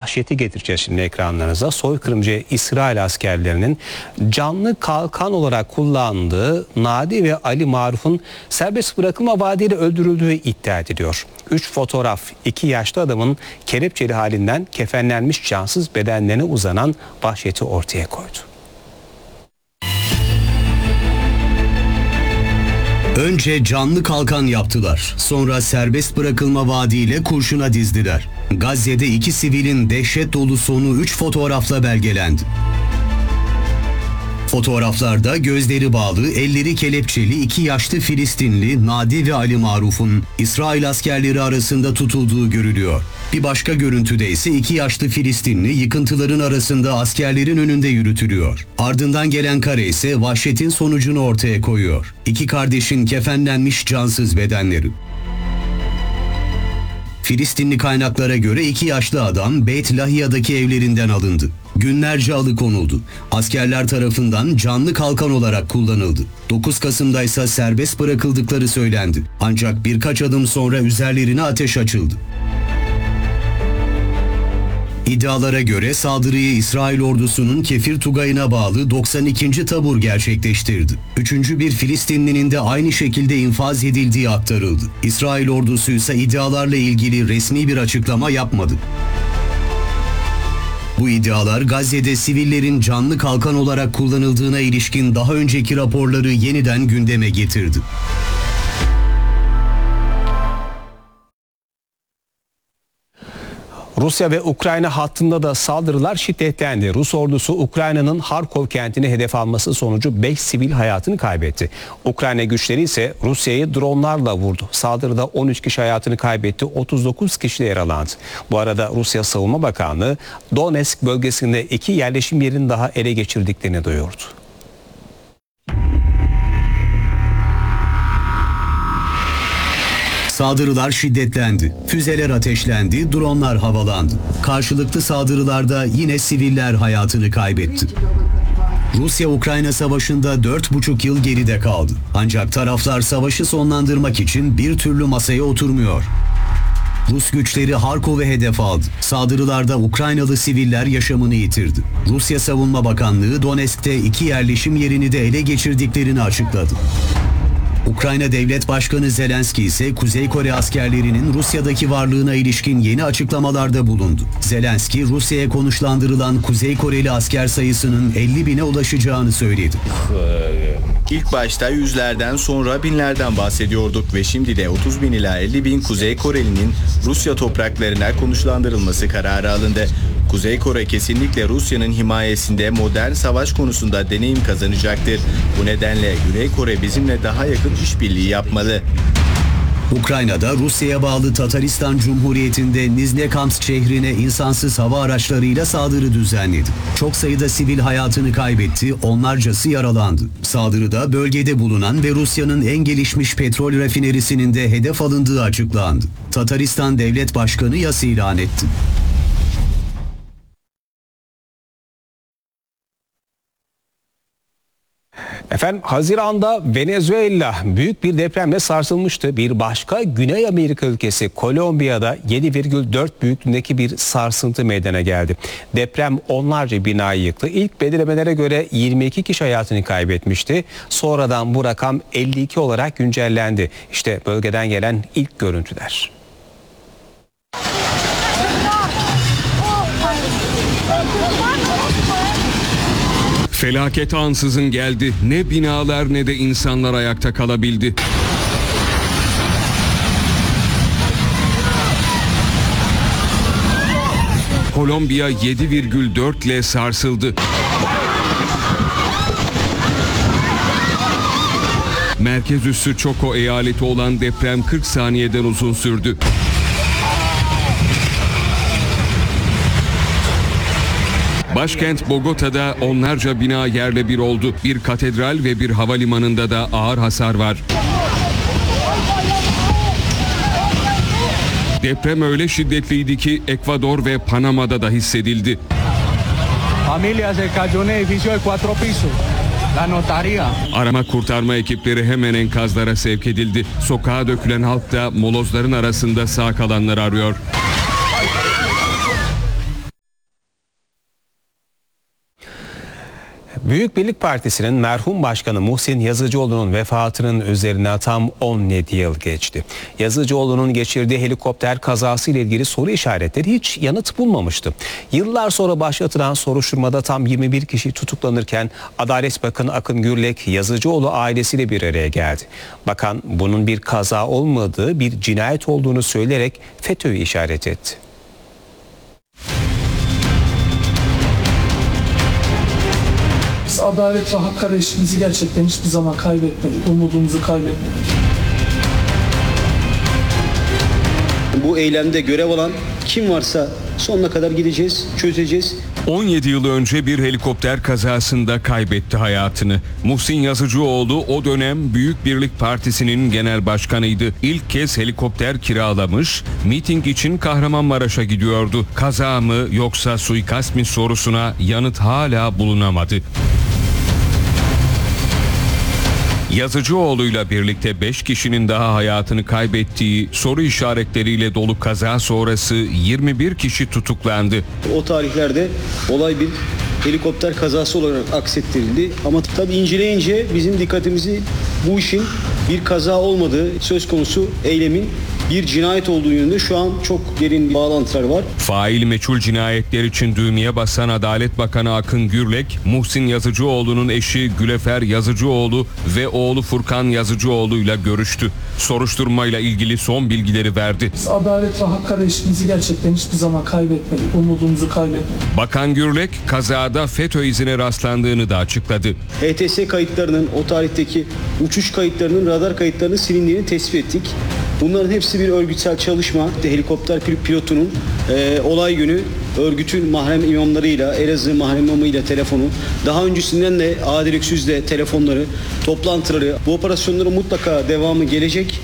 vahşeti getireceğiz şimdi ekranlarınıza. Soykırımcı İsrail askerlerinin canlı kalkan olarak kullandığı Nadi ve Ali Maruf'un serbest bırakılma vaadiyle öldürüldüğü iddia ediliyor. 3 fotoğraf 2 yaşlı adamın kelepçeli halinden kefenlenmiş cansız bedenlerine uzanan vahşeti ortaya koydu. Önce canlı kalkan yaptılar. Sonra serbest bırakılma vaadiyle kurşuna dizdiler. Gazze'de 2 sivilin dehşet dolu sonu 3 fotoğrafla belgelendi. Fotoğraflarda gözleri bağlı, elleri kelepçeli 2 yaşlı Filistinli Nadi ve Ali Maruf'un İsrail askerleri arasında tutulduğu görülüyor. Bir başka görüntüde ise 2 yaşlı Filistinli yıkıntıların arasında askerlerin önünde yürütülüyor. Ardından gelen kare ise vahşetin sonucunu ortaya koyuyor. 2 kardeşin kefenlenmiş cansız bedenleri. Filistinli kaynaklara göre 2 yaşlı adam Beit Lahiya'daki evlerinden alındı. Günlerce alıkonuldu. Askerler tarafından canlı kalkan olarak kullanıldı. 9 Kasım'da ise serbest bırakıldıkları söylendi. Ancak birkaç adım sonra üzerlerine ateş açıldı. İddialara göre saldırıyı İsrail ordusunun Kefir Tugayı'na bağlı 92. Tabur gerçekleştirdi. 3. bir Filistinlinin de aynı şekilde infaz edildiği aktarıldı. İsrail ordusu ise iddialarla ilgili resmi bir açıklama yapmadı. Bu iddialar Gazze'de sivillerin canlı kalkan olarak kullanıldığına ilişkin daha önceki raporları yeniden gündeme getirdi. Rusya ve Ukrayna hattında da saldırılar şiddetlendi. Rus ordusu Ukrayna'nın Harkov kentini hedef alması sonucu 5 sivil hayatını kaybetti. Ukrayna güçleri ise Rusya'yı dronlarla vurdu. Saldırıda 13 kişi hayatını kaybetti, 39 kişi de yaralandı. Bu arada Rusya Savunma Bakanlığı Donetsk bölgesinde 2 yerleşim yerini daha ele geçirdiklerini duyurdu. Saldırılar şiddetlendi, füzeler ateşlendi, dronlar havalandı. Karşılıklı saldırılarda yine siviller hayatını kaybetti. Rusya-Ukrayna savaşında 4,5 yıl geride kaldı. Ancak taraflar savaşı sonlandırmak için bir türlü masaya oturmuyor. Rus güçleri Harkov'u hedef aldı. Saldırılarda Ukraynalı siviller yaşamını yitirdi. Rusya Savunma Bakanlığı Donetsk'te 2 yerleşim yerini de ele geçirdiklerini açıkladı. Ukrayna Devlet Başkanı Zelenski ise Kuzey Kore askerlerinin Rusya'daki varlığına ilişkin yeni açıklamalarda bulundu. Zelenski, Rusya'ya konuşlandırılan Kuzey Koreli asker sayısının 50.000'e ulaşacağını söyledi. İlk başta yüzlerden sonra binlerden bahsediyorduk ve şimdi de 30.000 ila 50.000 Kuzey Koreli'nin Rusya topraklarına konuşlandırılması kararı alındı. Kuzey Kore kesinlikle Rusya'nın himayesinde modern savaş konusunda deneyim kazanacaktır. Bu nedenle Güney Kore bizimle daha yakın işbirliği yapmalı. Ukrayna'da Rusya'ya bağlı Tataristan Cumhuriyeti'nde Nizhnekamsk şehrine insansız hava araçlarıyla saldırı düzenledi. Çok sayıda sivil hayatını kaybetti, onlarcası yaralandı. Saldırıda bölgede bulunan ve Rusya'nın en gelişmiş petrol rafinerisinin de hedef alındığı açıklandı. Tataristan Devlet Başkanı yas ilan etti. Efendim, Haziran'da Venezuela büyük bir depremle sarsılmıştı. Bir başka Güney Amerika ülkesi Kolombiya'da 7,4 büyüklüğündeki bir sarsıntı meydana geldi. Deprem onlarca binayı yıktı. İlk belirlemelere göre 22 kişi hayatını kaybetmişti. Sonradan bu rakam 52 olarak güncellendi. İşte bölgeden gelen ilk görüntüler. Felaket ansızın geldi. Ne binalar ne de insanlar ayakta kalabildi. Kolombiya 7,4 ile sarsıldı. Merkez üssü Choco eyaleti olan deprem 40 saniyeden uzun sürdü. Başkent Bogota'da onlarca bina yerle bir oldu. Bir katedral ve bir havalimanında da ağır hasar var. Deprem öyle şiddetliydi ki Ekvador ve Panama'da da hissedildi. Arama kurtarma ekipleri hemen enkazlara sevk edildi. Sokağa dökülen halk da molozların arasında sağ kalanları arıyor. Büyük Birlik Partisi'nin merhum başkanı Muhsin Yazıcıoğlu'nun vefatının üzerine tam 17 yıl geçti. Yazıcıoğlu'nun geçirdiği helikopter kazası ile ilgili soru işaretleri hiç yanıt bulmamıştı. Yıllar sonra başlatılan soruşturmada tam 21 kişi tutuklanırken Adalet Bakanı Akın Gürlek Yazıcıoğlu ailesiyle bir araya geldi. Bakan bunun bir kaza olmadığı, bir cinayet olduğunu söyleyerek FETÖ'yü işaret etti. Biz adalet ve hak arayışımızı gerçekten hiçbir zaman kaybetmedik. Umudumuzu kaybetmedik. Bu eylemde görev alan kim varsa sonuna kadar gideceğiz, çözeceğiz. 17 yıl önce bir helikopter kazasında kaybetti hayatını. Muhsin Yazıcıoğlu o dönem Büyük Birlik Partisi'nin genel başkanıydı. İlk kez helikopter kiralamış, miting için Kahramanmaraş'a gidiyordu. Kaza mı yoksa suikast mi sorusuna yanıt hala bulunamadı. Yazıcıoğlu'yla birlikte 5 kişinin daha hayatını kaybettiği, soru işaretleriyle dolu kaza sonrası 21 kişi tutuklandı. O tarihlerde olay bir helikopter kazası olarak aksettirildi. Ama tabii inceleyince bizim dikkatimizi bu işin bir kaza olmadığı, söz konusu eylemin bir cinayet olduğu yönünde şu an çok derin bağlantılar var. Fail meçhul cinayetler için düğmeye basan Adalet Bakanı Akın Gürlek, Muhsin Yazıcıoğlu'nun eşi Gülefer Yazıcıoğlu ve oğlu Furkan Yazıcıoğlu'yla görüştü. Soruşturmayla ilgili son bilgileri verdi. Biz adalet ve hak arayışımızı gerçekten hiçbir zaman kaybetmedik. Umudumuzu kaybetmedik. Bakan Gürlek, kazada FETÖ izine rastlandığını da açıkladı. HTS kayıtlarının, o tarihteki uçuş kayıtlarının, radar kayıtlarının silindiğini tespit ettik. Bunların hepsi bir örgütsel çalışma. Helikopter pilotunun olay günü örgütün mahrem imamlarıyla, Elazığ mahrem imamıyla telefonu, daha öncesinden de Adil Öksüz'le telefonları, toplantıları, bu operasyonların mutlaka devamı gelecek.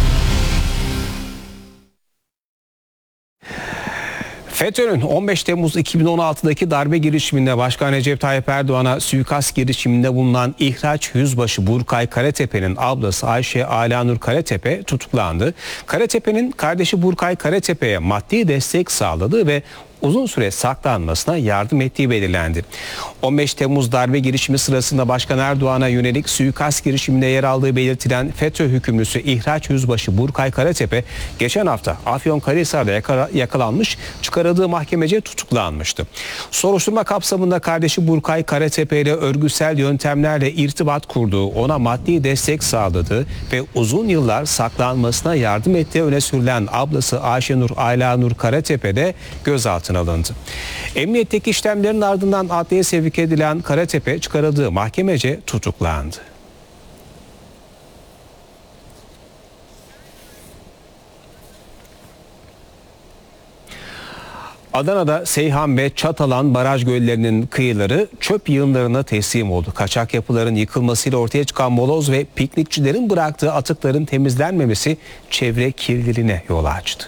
FETÖ'nün 15 Temmuz 2016'daki darbe girişiminde Başkan Recep Tayyip Erdoğan'a suikast girişiminde bulunan İhraç Yüzbaşı Burkay Karatepe'nin ablası Ayşe Alanur Karatepe tutuklandı. Karatepe'nin kardeşi Burkay Karatepe'ye maddi destek sağladığı ve uzun süre saklanmasına yardım ettiği belirlendi. 15 Temmuz darbe girişimi sırasında Başkan Erdoğan'a yönelik suikast girişiminde yer aldığı belirtilen FETÖ hükümlüsü İhraç Yüzbaşı Burkay Karatepe geçen hafta Afyonkarahisar'da yakalanmış, çıkarıldığı mahkemece tutuklanmıştı. Soruşturma kapsamında kardeşi Burkay Karatepe ile örgütsel yöntemlerle irtibat kurduğu, ona maddi destek sağladığı ve uzun yıllar saklanmasına yardım ettiği öne sürülen ablası Ayşenur Aylanur Karatepe de gözaltına alındı. Emniyetteki işlemlerin ardından adliyeye sevk edilen Karatepe çıkarıldığı mahkemece tutuklandı. Adana'da Seyhan ve Çatalan baraj göllerinin kıyıları çöp yığınlarına teslim oldu. Kaçak yapıların yıkılmasıyla ortaya çıkan moloz ve piknikçilerin bıraktığı atıkların temizlenmemesi çevre kirliliğine yol açtı.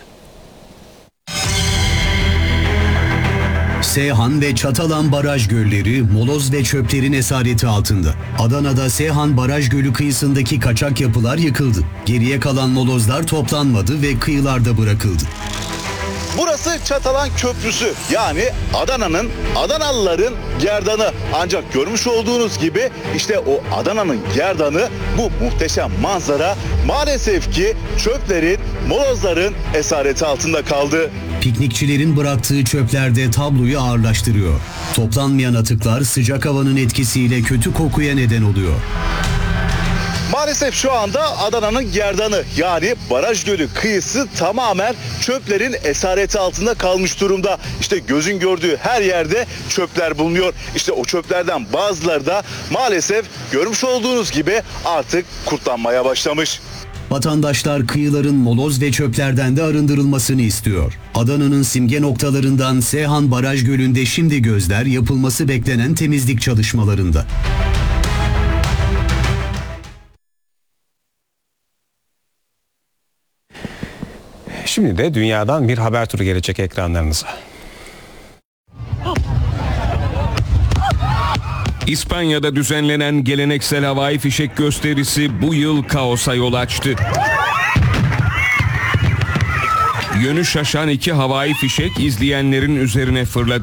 Seyhan ve Çatalan baraj gölleri moloz ve çöplerin esareti altında. Adana'da Seyhan Baraj Gölü kıyısındaki kaçak yapılar yıkıldı. Geriye kalan molozlar toplanmadı ve kıyılarda bırakıldı. Burası Çatalan Köprüsü, yani Adana'nın, Adanalıların gerdanı. Ancak görmüş olduğunuz gibi işte o Adana'nın gerdanı, bu muhteşem manzara maalesef ki çöplerin, molozların esareti altında kaldı. Piknikçilerin bıraktığı çöpler de tabloyu ağırlaştırıyor. Toplanmayan atıklar sıcak havanın etkisiyle kötü kokuya neden oluyor. Maalesef şu anda Adana'nın gerdanı, yani Baraj Gölü kıyısı tamamen çöplerin esareti altında kalmış durumda. İşte gözün gördüğü her yerde çöpler bulunuyor. İşte o çöplerden bazıları da maalesef görmüş olduğunuz gibi artık kurtlanmaya başlamış. Vatandaşlar kıyıların moloz ve çöplerden de arındırılmasını istiyor. Adana'nın simge noktalarından Seyhan Baraj Gölü'nde şimdi gözler yapılması beklenen temizlik çalışmalarında. Şimdi de dünyadan bir haber turu gelecek ekranlarınıza. İspanya'da düzenlenen geleneksel havai fişek gösterisi bu yıl kaosa yol açtı. Yönü şaşan iki havai fişek izleyenlerin üzerine fırladı.